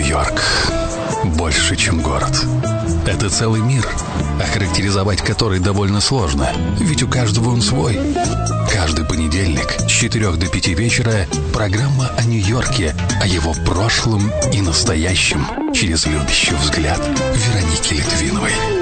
Нью-Йорк больше, чем город. Это целый мир, охарактеризовать который довольно сложно, ведь у каждого он свой. Каждый понедельник с 4 до 5 вечера программа о Нью-Йорке, о его прошлом и настоящем через любящий взгляд Вероники Литвиновой.